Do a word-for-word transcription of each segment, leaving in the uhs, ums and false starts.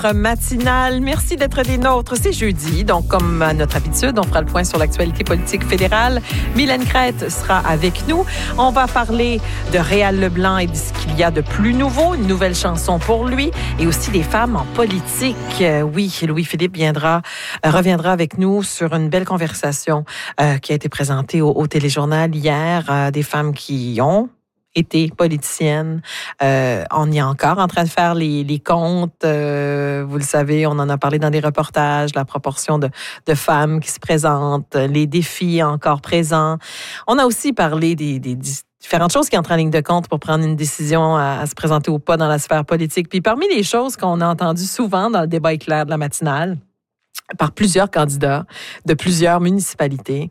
notre matinale. Merci d'être des nôtres. C'est jeudi, donc comme à notre habitude, on fera le point sur l'actualité politique fédérale. Mylène Crête sera avec nous. On va parler de Réal Leblanc et de ce qu'il y a de plus nouveau, une nouvelle chanson pour lui et aussi des femmes en politique. Euh, oui, Louis-Philippe viendra, euh, reviendra avec nous sur une belle conversation euh, qui a été présentée au, au téléjournal hier, euh, des femmes qui ont été politicienne. Euh, on y est encore en train de faire les, les comptes. Euh, vous le savez, on en a parlé dans des reportages, la proportion de, de femmes qui se présentent, les défis encore présents. On a aussi parlé des, des différentes choses qui entrent en ligne de compte pour prendre une décision à, à se présenter ou pas dans la sphère politique. Puis parmi les choses qu'on a entendues souvent dans le débat éclair de la matinale, par plusieurs candidats de plusieurs municipalités,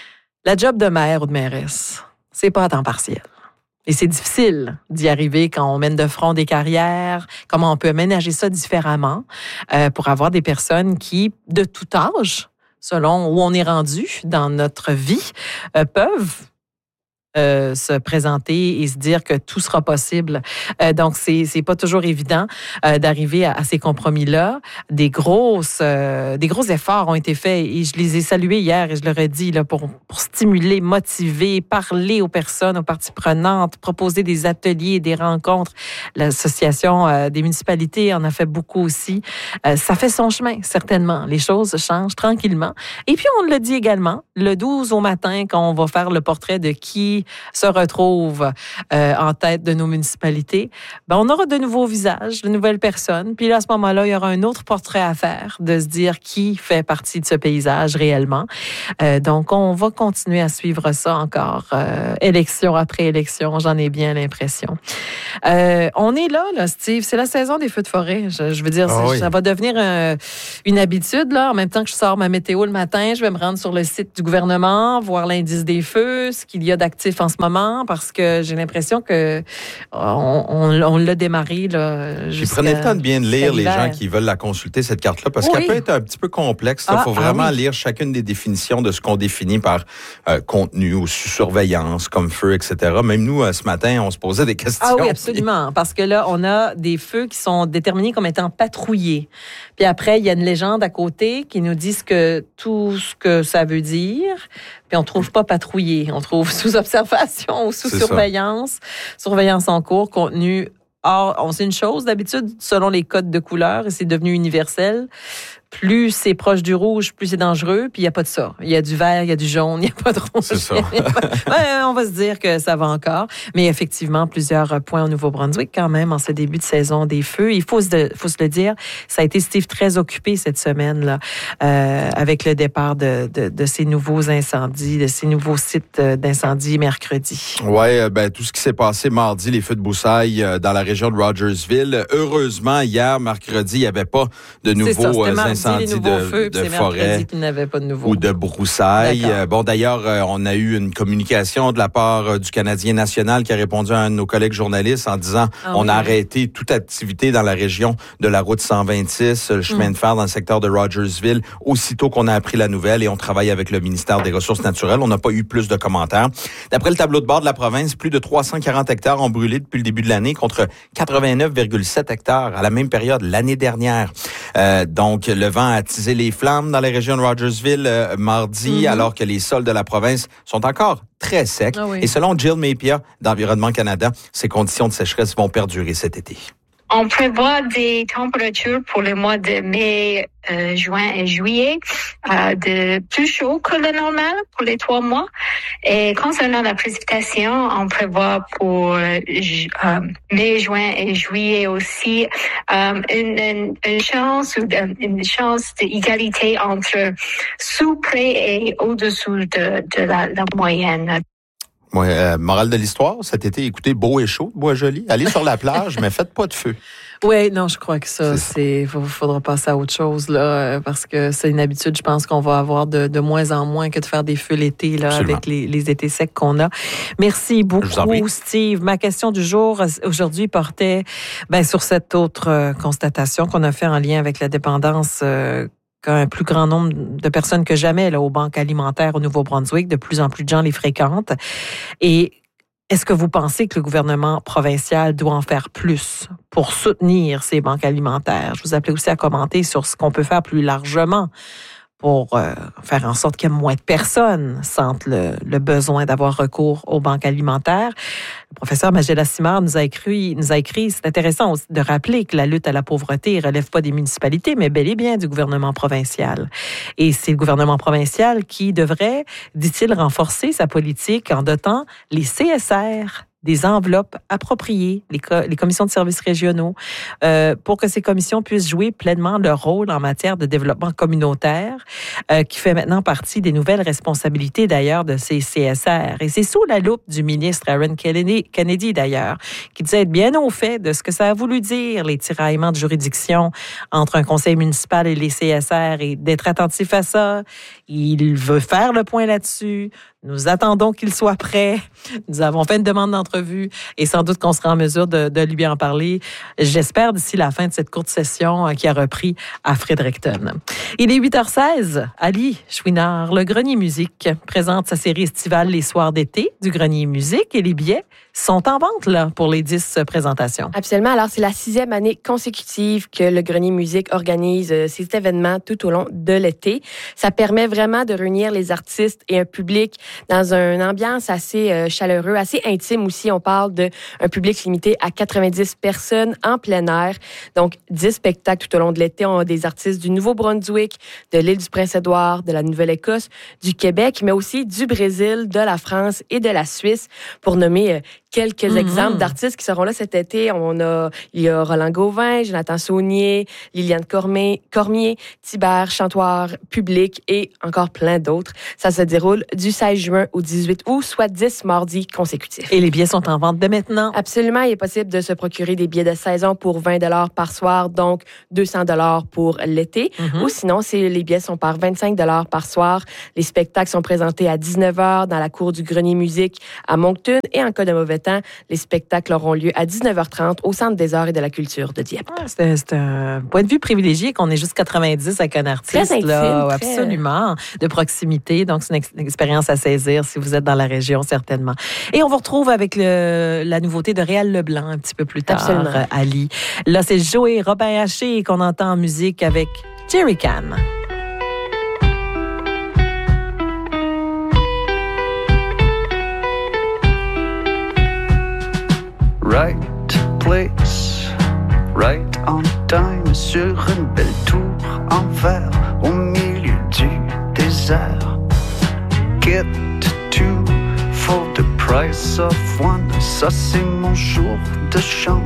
la job de maire ou de mairesse, c'est pas à temps partiel. Et c'est difficile d'y arriver quand on mène de front des carrières, comment on peut aménager ça différemment euh, pour avoir des personnes qui, de tout âge, selon où on est rendu dans notre vie, euh, peuvent Euh, se présenter et se dire que tout sera possible. Euh, donc, c'est c'est pas toujours évident euh, d'arriver à, à ces compromis-là. Des grosses, euh, des gros efforts ont été faits et je les ai salués hier et je leur ai dit là, pour, pour stimuler, motiver, parler aux personnes, aux parties prenantes, proposer des ateliers, des rencontres. L'Association euh, des municipalités en a fait beaucoup aussi. Euh, ça fait son chemin, certainement. Les choses changent tranquillement. Et puis, on le dit également, le douze au matin, quand on va faire le portrait de qui se retrouve euh, en tête de nos municipalités, ben on aura de nouveaux visages, de nouvelles personnes. Puis là, à ce moment-là, il y aura un autre portrait à faire, de se dire qui fait partie de ce paysage réellement. Euh, donc, on va continuer à suivre ça encore, euh, élection après élection, j'en ai bien l'impression. Euh, on est là, là, Steve, c'est la saison des feux de forêt. Je, je veux dire, oh oui. Ça va devenir un, une habitude, là. En même temps que je sors ma météo le matin, je vais me rendre sur le site du gouvernement, voir l'indice des feux, ce qu'il y a d'actifs en ce moment, parce que j'ai l'impression que on, on, on l'a démarré là. Prenez le temps de bien lire les gens qui veulent la consulter, cette carte-là, parce oui. qu'elle peut être un petit peu complexe. Il ah, faut vraiment ah oui. lire chacune des définitions de ce qu'on définit par euh, contenu ou surveillance, comme feu, et cetera. Même nous, euh, ce matin, on se posait des questions. Ah oui, absolument, puis... parce que là, on a des feux qui sont déterminés comme étant patrouillés. Puis après, il y a une légende à côté qui nous dit ce que, tout ce que ça veut dire. Puis on trouve pas patrouillé, on trouve sous observation ou sous C'est surveillance, ça. surveillance en cours, contenu. Or, on sait une chose d'habitude, selon les codes de couleur, et c'est devenu universel. Plus c'est proche du rouge, plus c'est dangereux. Puis il n'y a pas de ça. Il y a du vert, il y a du jaune, il n'y a pas de rouge. C'est ça. Ouais, on va se dire que ça va encore. Mais effectivement, plusieurs points au Nouveau-Brunswick quand même en ce début de saison des feux. Il faut se, faut se le dire, ça a été, Steve, très occupé cette semaine-là euh, avec le départ de, de, de ces nouveaux incendies, de ces nouveaux sites d'incendie mercredi. Oui, ben, tout ce qui s'est passé mardi, les feux de broussailles euh, dans la région de Rogersville. Heureusement, hier, mercredi, il n'y avait pas de nouveaux euh, incendies. Incendies de, feux, de forêt pas de ou de broussailles. Euh, bon, d'ailleurs, euh, on a eu une communication de la part euh, du Canadien national qui a répondu à un de nos collègues journalistes en disant ah, on oui. a arrêté toute activité dans la région de la route cent vingt-six, le chemin mm. de fer dans le secteur de Rogersville, aussitôt qu'on a appris la nouvelle et on travaille avec le ministère des Ressources naturelles. On n'a pas eu plus de commentaires. D'après le tableau de bord de la province, plus de trois cent quarante hectares ont brûlé depuis le début de l'année contre quatre-vingt-neuf virgule sept hectares à la même période l'année dernière. Euh, donc, le vent a attisé les flammes dans la région de Rogersville euh, mardi, mm-hmm. alors que les sols de la province sont encore très secs. Ah oui. Et selon Jill Mapia d'Environnement Canada, ces conditions de sécheresse vont perdurer cet été. On prévoit des températures pour les mois de mai, euh, juin et juillet, euh, de plus chaud que le normal pour les trois mois. Et concernant la précipitation, on prévoit pour euh, euh, mai, juin et juillet aussi euh, une, une, une chance ou une chance d'égalité entre sous, près et au-dessous de, de la, la moyenne. Ouais, euh, morale de l'histoire, cet été, écoutez, beau et chaud, bois joli. Allez sur la plage, mais faites pas de feu. Oui, non, je crois que ça, c'est, il faudra passer à autre chose, là, parce que c'est une habitude, je pense qu'on va avoir de, de moins en moins que de faire des feux l'été, là, Absolument. avec les, les étés secs qu'on a. Merci beaucoup, Steve. Ma question du jour, aujourd'hui, portait, ben, sur cette autre euh, constatation qu'on a fait en lien avec la dépendance, euh, qu'un plus grand nombre de personnes que jamais, là, aux banques alimentaires au Nouveau-Brunswick. De plus en plus de gens les fréquentent. Et Est-ce que vous pensez que le gouvernement provincial doit en faire plus pour soutenir ces banques alimentaires? Je vous appelais aussi à commenter sur ce qu'on peut faire plus largement pour euh, faire en sorte qu'il y ait moins de personnes sentent le, le besoin d'avoir recours aux banques alimentaires. Le professeur Magela Simard nous a écrit, nous a écrit, c'est intéressant aussi de rappeler que la lutte à la pauvreté ne relève pas des municipalités, mais bel et bien du gouvernement provincial. Et c'est le gouvernement provincial qui devrait, dit-il, renforcer sa politique en dotant les C S R des enveloppes appropriées, les, co- les commissions de services régionaux, euh, pour que ces commissions puissent jouer pleinement leur rôle en matière de développement communautaire, euh, qui fait maintenant partie des nouvelles responsabilités d'ailleurs de ces C S R. Et c'est sous la loupe du ministre Aaron Kennedy, Kennedy d'ailleurs, qui disait être bien au fait de ce que ça a voulu dire, les tiraillements de juridiction entre un conseil municipal et les C S R, et d'être attentif à ça. Il veut faire le point là-dessus. Nous attendons qu'il soit prêt. Nous avons fait une demande d'entrevue et sans doute qu'on sera en mesure de, de lui en parler, j'espère, d'ici la fin de cette courte session qui a repris à Fredericton. Il est huit heures seize. Ali Chouinard, le Grenier Musique, présente sa série estivale Les soirs d'été du Grenier Musique et les billets sont en vente là, pour les dix présentations. Absolument. Alors, c'est la sixième année consécutive que le Grenier Musique organise euh, ces événements tout au long de l'été. Ça permet vraiment de réunir les artistes et un public dans une ambiance assez euh, chaleureux, assez intime aussi. On parle d'un public limité à quatre-vingt-dix personnes en plein air. Donc, dix spectacles tout au long de l'été. On a des artistes du Nouveau-Brunswick, de l'île du Prince-Édouard, de la Nouvelle-Écosse, du Québec, mais aussi du Brésil, de la France et de la Suisse, pour nommer euh, quelques mm-hmm. exemples d'artistes qui seront là cet été. On a, il y a Roland Gauvin, Jonathan Saunier, Liliane Cormier, Cormier, Thibert, chanteur public et encore plein d'autres. Ça se déroule du seize juin au dix-huit août, soit dix mardis consécutifs. Et les billets sont en vente dès maintenant? Absolument. Il est possible de se procurer des billets de saison pour vingt dollars par soir, donc deux cents dollars pour l'été. Mm-hmm. Ou sinon, c'est, les billets sont par vingt-cinq dollars par soir. Les spectacles sont présentés à dix-neuf heures dans la cour du Grenier Musique à Moncton et en cas de mauvais temps, les spectacles auront lieu à dix-neuf heures trente au Centre des arts et de la culture de Dieppe. Ah, c'est, c'est un point de vue privilégié qu'on est juste quatre-vingt-dix avec un artiste. Très intime, là, très... absolument, de proximité. Donc, c'est une, ex- une expérience à saisir si vous êtes dans la région, certainement. Et on vous retrouve avec le, la nouveauté de Réal Leblanc un petit peu plus tard, absolument. Ali. Là, c'est Joey Robin Haché qu'on entend en musique avec Jerry Can. Right place, right on time, sur une belle tour en verre au milieu du désert. Get two for the price of one, ça c'est mon jour de chance.